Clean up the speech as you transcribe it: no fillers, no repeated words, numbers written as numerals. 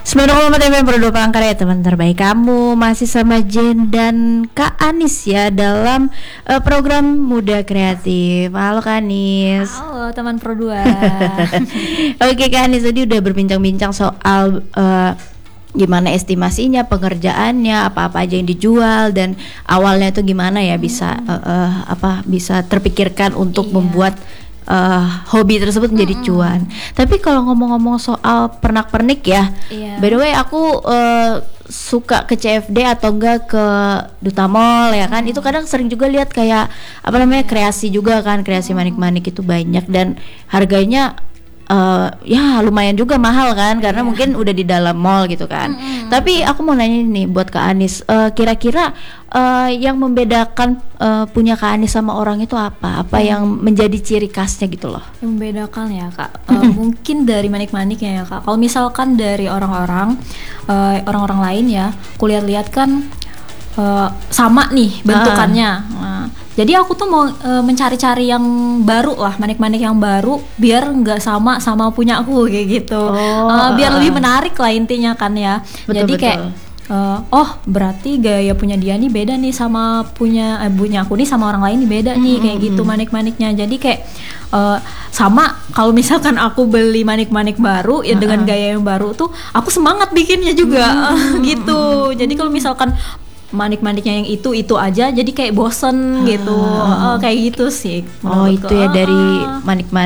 90,4 FM Produk Palangkaraya, teman terbaik kamu. Masih sama Jen dan Kak Anis ya dalam program Muda Kreatif. Halo Kak Anis. Halo teman Pro 2. Oke Kak Anis, tadi udah berbincang-bincang soal gimana estimasinya, pengerjaannya, apa-apa aja yang dijual, dan awalnya itu gimana ya bisa bisa terpikirkan untuk membuat hobi tersebut menjadi cuan. Tapi kalau ngomong-ngomong soal pernak-pernik ya, by the way aku suka ke CFD atau enggak ke Duta Mall ya kan, itu kadang sering juga lihat kayak apa namanya kreasi juga kan, kreasi manik-manik itu banyak dan harganya ya lumayan juga mahal kan, karena mungkin udah di dalam mall gitu kan. Tapi aku mau nanya nih buat Kak Anis, kira-kira yang membedakan punya Kak Anis sama orang itu apa? Apa yang menjadi ciri khasnya gitu loh? Yang membedakan ya Kak, mungkin dari manik-maniknya ya Kak. Kalau misalkan dari orang-orang lain ya, kulihat-lihat kan sama nih bentukannya. Jadi aku tuh mau mencari-cari yang baru lah, manik-manik yang baru, biar nggak sama punya aku kayak gitu. Biar lebih menarik lah intinya kan ya. Betul, jadi betul. kayak berarti gaya punya dia nih beda nih sama punya aku nih, sama orang lain nih beda nih kayak gitu manik-maniknya. Jadi kayak sama kalau misalkan aku beli manik-manik baru ya dengan gaya yang baru tuh aku semangat bikinnya juga gitu. Jadi kalau misalkan manik-maniknya yang itu aja jadi kayak bosen gitu, kayak gitu sih. Itu ya dari manik-manik